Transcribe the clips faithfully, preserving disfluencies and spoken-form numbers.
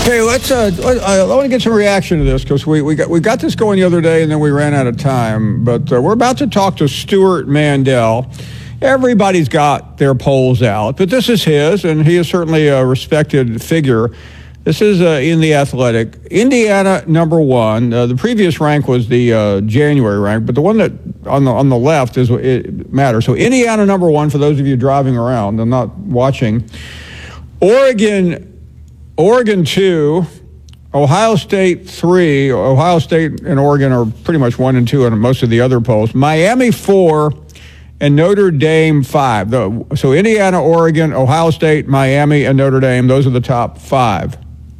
Hey, let's. Uh, let, uh, I want to get some reaction to this because we, we got we got this going the other day and then we ran out of time. But uh, we're about to talk to Stewart Mandel. Everybody's got their polls out, but this is his, and he is certainly a respected figure. This is uh, in The Athletic. Indiana number one. Uh, the previous rank was the uh, January rank, but the one that on the on the left is it matters. So Indiana number one for those of you driving around and not watching. Oregon. Oregon two, Ohio State three. Ohio State and Oregon are pretty much one and two in most of the other polls. Miami four, and Notre Dame five. So Indiana, Oregon, Ohio State, Miami, and Notre Dame. Those are the top five.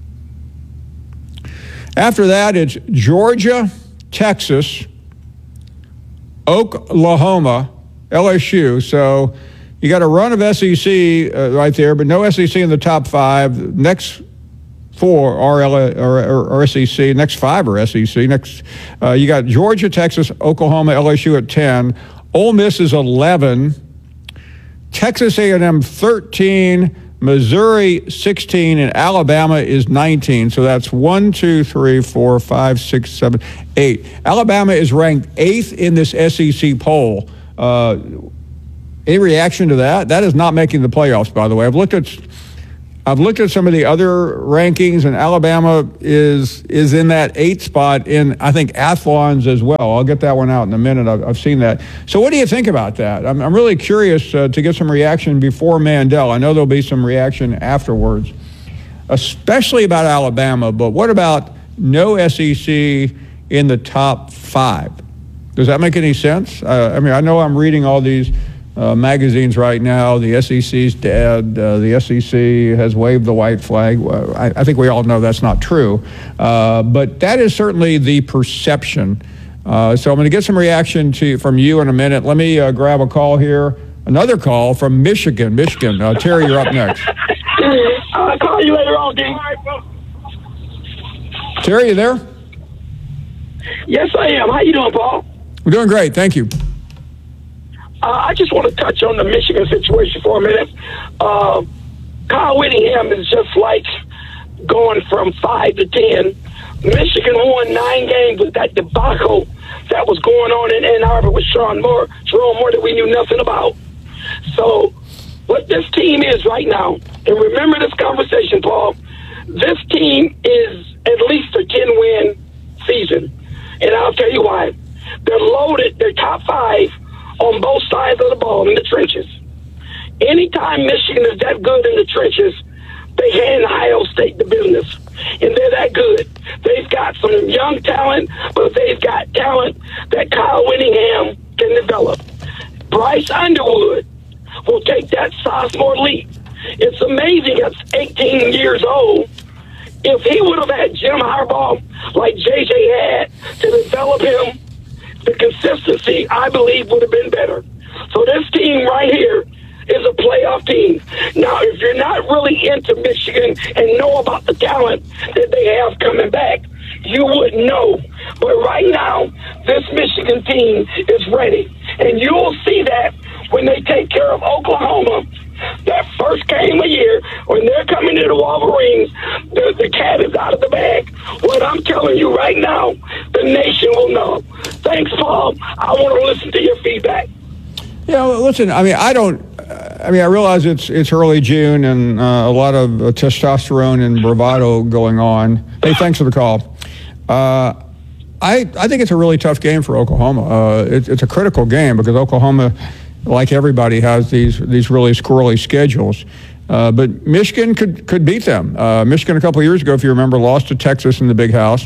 After that, it's Georgia, Texas, Oklahoma, L S U. So you got a run of S E C uh, right there, but no S E C in the top five. Next four are, L- or, or, or S E C. Next five are S E C. Next, uh, you got Georgia, Texas, Oklahoma, L S U at ten. Ole Miss is eleven. Texas A and M thirteen. Missouri sixteen, and Alabama is nineteen. So that's one, two, three, four, five, six, seven, eight. Alabama is ranked eighth in this S E C poll. Uh, Any reaction to that? That is not making the playoffs, by the way. I've looked at I've looked at some of the other rankings, and Alabama is is in that eighth spot in, I think, Athlon's as well. I'll get that one out in a minute. I've, I've seen that. So what do you think about that? I'm, I'm really curious uh, to get some reaction before Mandel. I know there'll be some reaction afterwards, especially about Alabama, but what about no S E C in the top five? Does that make any sense? Uh, I mean, I know I'm reading all these Uh, magazines right now. The S E C's dead. Uh, the S E C has waved the white flag. Well, I, I think we all know that's not true. Uh, but that is certainly the perception. Uh, so I'm going to get some reaction to from you in a minute. Let me uh, grab a call here. Another call from Michigan. Michigan. Uh, Terry, you're up next. I'll call you later on, Dean. Terry, you there? Yes, I am. How you doing, Paul? We're doing great. Thank you. Uh, I just want to touch on the Michigan situation for a minute. Uh, Kyle Whittingham is just like going from five to ten. Michigan won nine games with that debacle that was going on in Ann Arbor with Sean Moore, Jerome Moore, that we knew nothing about. So what this team is right now, and remember this conversation, Paul, this team is at least a ten-win season. And I'll tell you why. They're loaded. They're top five on both sides of the ball in the trenches. Anytime Michigan is that good in the trenches, they hand Ohio State the business. And they're that good. They've got some young talent, but they've got talent that Kyle Whittingham can develop. Bryce Underwood will take that sophomore leap. It's amazing at eighteen years old. If he would have had Jim Harbaugh like J J had to develop him, the consistency, I believe, would have been better. So this team right here is a playoff team. Now, if you're not really into Michigan and know about the talent that they have coming back, you wouldn't know. But right now, this Michigan team is ready. And you'll see that when they take care of Oklahoma. That first game of year, when they're coming to the Wolverines, the, the cat is out of the bag. What I'm telling you right now, the nation will know. Thanks, Paul. I want to listen to your feedback. Yeah, well, listen, I mean, I don't, I mean, I realize it's it's early June and uh, a lot of uh, testosterone and bravado going on. Hey, thanks for the call. Uh, I I think it's a really tough game for Oklahoma. Uh, it, it's a critical game because Oklahoma, like everybody, has these these really squirrely schedules. Uh, but Michigan could could beat them. Uh, Michigan a couple of years ago, if you remember, lost to Texas in the Big House.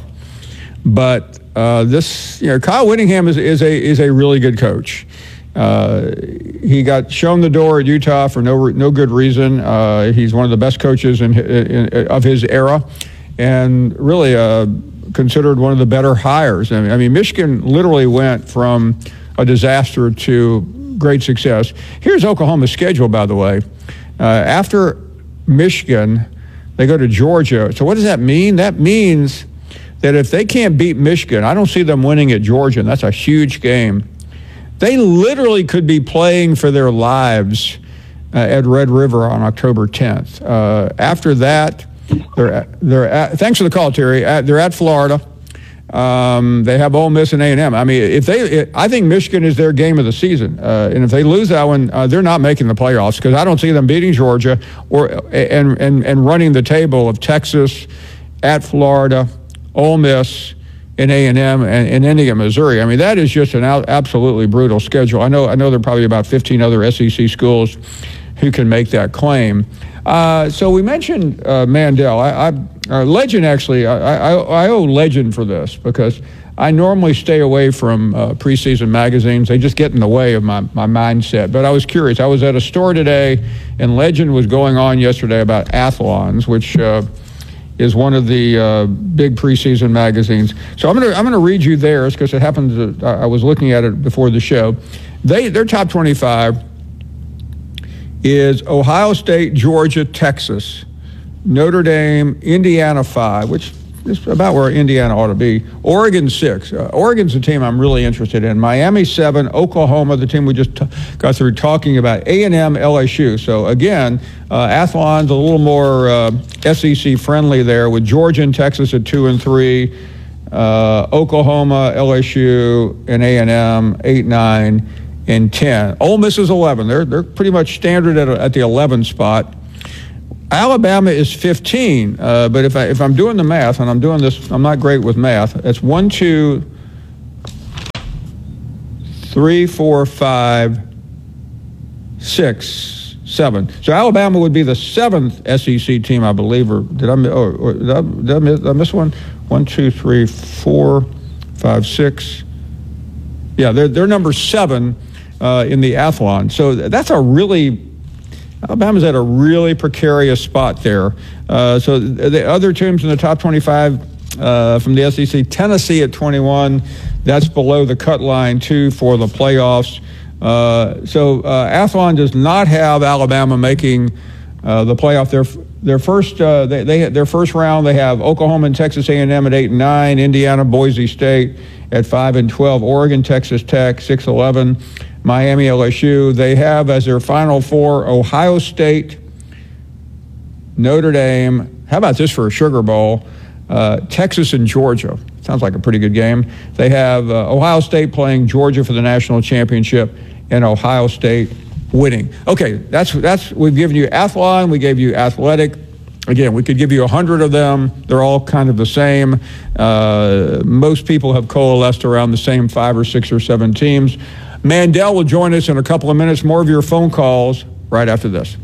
But uh, this, you know, Kyle Whittingham is is a is a really good coach. Uh, he got shown the door at Utah for no no good reason. Uh, he's one of the best coaches in, in, in of his era, and really uh, considered one of the better hires. I mean, I mean, Michigan literally went from a disaster to great success. Here's Oklahoma's schedule, by the way. Uh, after Michigan, they go to Georgia. So what does that mean? That means that if they can't beat Michigan, I don't see them winning at Georgia, and that's a huge game. They literally could be playing for their lives uh, at Red River on October tenth. Uh, after that, They're at, they're at, thanks for the call, Terry. At, they're at Florida. Um, they have Ole Miss and A and M. I mean, if they, it, I think Michigan is their game of the season, uh, and if they lose that one, uh, they're not making the playoffs because I don't see them beating Georgia or and and and running the table of Texas, at Florida, Ole Miss, and A and M, and, and ending at Missouri. I mean, that is just an out, absolutely brutal schedule. I know, I know there are probably about fifteen other S E C schools who can make that claim. Uh, so we mentioned uh, Mandel. I, I uh, Legend actually, I, I, I owe Legend for this because I normally stay away from uh, preseason magazines. They just get in the way of my, my mindset. But I was curious. I was at a store today, and Legend was going on yesterday about Athlons, which uh, is one of the uh, big preseason magazines. So I'm gonna I'm gonna read you theirs because it happens. To, I was looking at it before the show. They their top twenty-five is Ohio State, Georgia, Texas, Notre Dame, Indiana five, which is about where Indiana ought to be, Oregon six. Uh, Oregon's a team I'm really interested in. Miami seven, Oklahoma, the team we just t- got through talking about, A and M, L S U. So again, uh, Athlon's a little more uh, S E C friendly there with Georgia and Texas at two and three, uh, Oklahoma, L S U, and A and M eight, nine, and ten. Ole Miss is eleven. They're they're pretty much standard at, at the eleven spot. Alabama is fifteen, uh, but if I if I'm doing the math, and I'm doing this, I'm not great with math. That's one, two, three, four, five, six, seven. So Alabama would be the seventh S E C team, I believe. Or did I? Or, or did, I did I miss, did I miss one? One, two, three, four, five, six. Yeah, they're they're number seven uh, in the Athlon. So that's a really Alabama's at a really precarious spot there. Uh, so the other teams in the top twenty-five uh, from the S E C, Tennessee at twenty-one, that's below the cut line too for the playoffs. Uh, so uh, Athlon does not have Alabama making uh, the playoff. Their their first uh, they, they their first round they have Oklahoma and Texas A and M at eight and nine, Indiana, Boise State at five and twelve, Oregon, Texas Tech six, eleven. Miami, L S U. They have as their final four Ohio State, Notre Dame. How about this for a Sugar Bowl? Uh, Texas and Georgia. Sounds like a pretty good game. They have uh, Ohio State playing Georgia for the national championship and Ohio State winning. Okay, that's that's we've given you Athlon. We gave you Athletic. Again, we could give you a hundred of them. They're all kind of the same. Uh, most people have coalesced around the same five or six or seven teams. Mandel will join us in a couple of minutes. More of your phone calls right after this.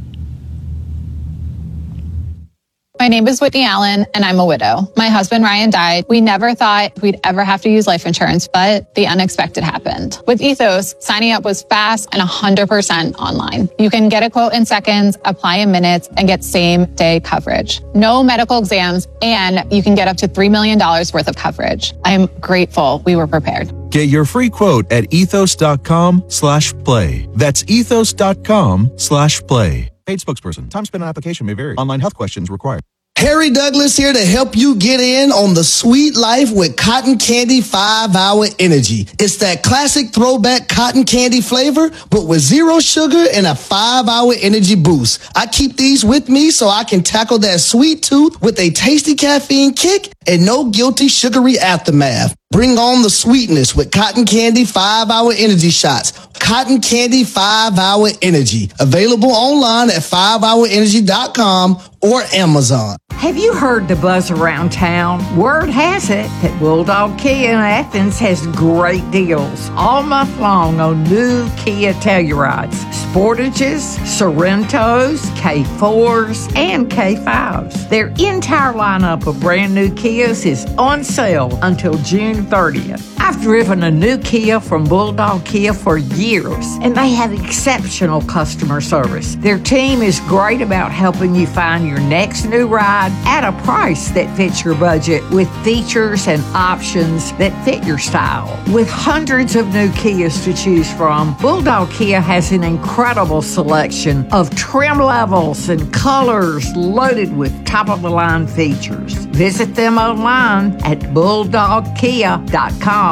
My name is Whitney Allen, and I'm a widow. My husband, Ryan, died. We never thought we'd ever have to use life insurance, but the unexpected happened. With Ethos, signing up was fast and one hundred percent online. You can get a quote in seconds, apply in minutes, and get same-day coverage. No medical exams, and you can get up to three million dollars worth of coverage. I am grateful we were prepared. Get your free quote at ethos.com slash play. That's ethos.com slash play. Paid spokesperson. Time spent on application may vary. Online health questions required. Harry Douglas here to help you get in on the sweet life with Cotton Candy five hour Energy. It's that classic throwback cotton candy flavor, but with zero sugar and a five hour energy boost. I keep these with me so I can tackle that sweet tooth with a tasty caffeine kick and no guilty sugary aftermath. Bring on the sweetness with Cotton Candy five hour Energy shots. Cotton Candy five hour Energy. Available online at five hour energy dot com or Amazon. Have you heard the buzz around town? Word has it that Bulldog Kia in Athens has great deals all month long on new Kia Tellurides, Sportages, Sorrentos, K fours, and K fives. Their entire lineup of brand new Kias is on sale until June thirtieth. I've driven a new Kia from Bulldog Kia for years, and they have exceptional customer service. Their team is great about helping you find your next new ride at a price that fits your budget with features and options that fit your style. With hundreds of new Kias to choose from, Bulldog Kia has an incredible selection of trim levels and colors loaded with top-of-the-line features. Visit them online at bulldog kia dot com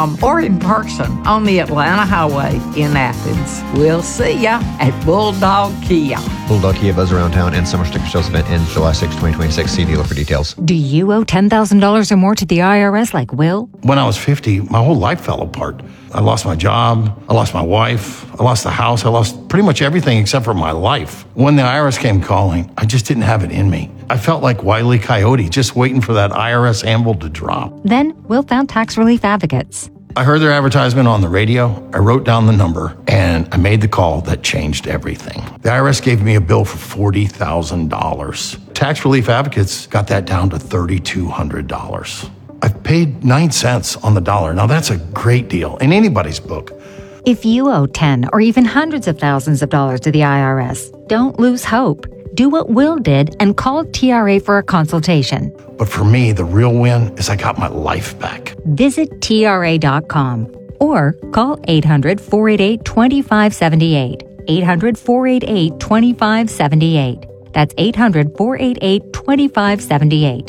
com or in person on the Atlanta Highway in Athens. We'll see ya at Bulldog Kia. Bulldog Kia Buzz Around Town and Summer Sticker Sales event ends July sixth, twenty twenty-six. See dealer for details. Do you owe ten thousand dollars or more to the I R S like Will? When I was fifty, my whole life fell apart. I lost my job, I lost my wife, I lost the house, I lost pretty much everything except for my life. When the I R S came calling, I just didn't have it in me. I felt like Wile E. Coyote, just waiting for that I R S anvil to drop. Then Will found Tax Relief Advocates. I heard their advertisement on the radio, I wrote down the number, and I made the call that changed everything. The I R S gave me a bill for forty thousand dollars. Tax Relief Advocates got that down to three thousand two hundred dollars. I've paid nine cents on the dollar. Now that's a great deal in anybody's book. If you owe ten or even hundreds of thousands of dollars to the I R S, don't lose hope. Do what Will did and call T R A for a consultation. But for me, the real win is I got my life back. Visit T R A dot com or call eight hundred, four eight eight, two five seven eight. eight hundred, four eight eight, two five seven eight. That's eight hundred, four eight eight, two five seven eight.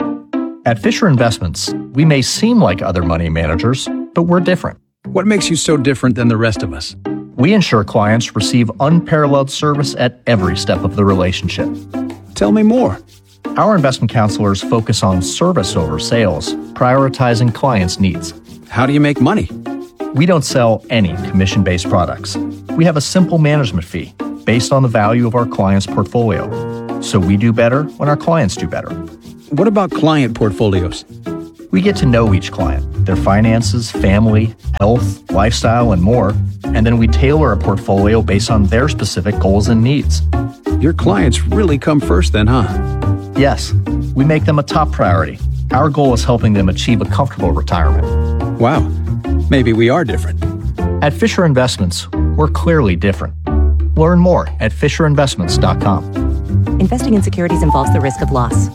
At Fisher Investments, we may seem like other money managers, but we're different. What makes you so different than the rest of us? We ensure clients receive unparalleled service at every step of the relationship. Tell me more. Our investment counselors focus on service over sales, prioritizing clients' needs. How do you make money? We don't sell any commission-based products. We have a simple management fee based on the value of our client's portfolio. So we do better when our clients do better. What about client portfolios? We get to know each client, their finances, family, health, lifestyle, and more, and then we tailor a portfolio based on their specific goals and needs. Your clients really come first then, huh? Yes, we make them a top priority. Our goal is helping them achieve a comfortable retirement. Wow, maybe we are different. At Fisher Investments, we're clearly different. Learn more at fisher investments dot com. Investing in securities involves the risk of loss.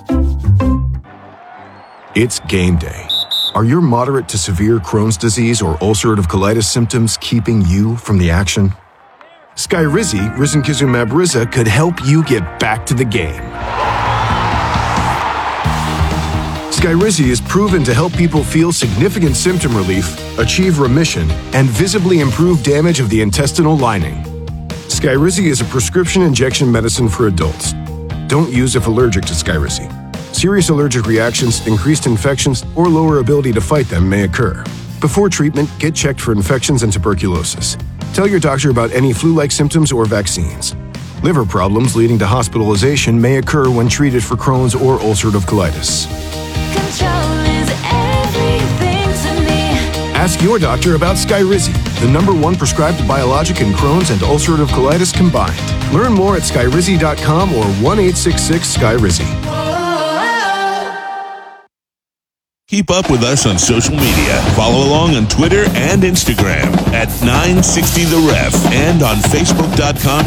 It's game day. Are your moderate to severe Crohn's disease or ulcerative colitis symptoms keeping you from the action? Skyrizi, risankizumab Riza, could help you get back to the game. Skyrizi is proven to help people feel significant symptom relief, achieve remission, and visibly improve damage of the intestinal lining. Skyrizi is a prescription injection medicine for adults. Don't use if allergic to Skyrizi. Serious allergic reactions, increased infections, or lower ability to fight them may occur. Before treatment, get checked for infections and tuberculosis. Tell your doctor about any flu-like symptoms or vaccines. Liver problems leading to hospitalization may occur when treated for Crohn's or ulcerative colitis. Control is everything to me. Ask your doctor about Skyrizi, the number one prescribed biologic in Crohn's and ulcerative colitis combined. Learn more at skyrizi dot com or one eight six six Skyrizi. Keep up with us on social media. Follow along on Twitter and Instagram at nine sixty The Ref and on facebook dot com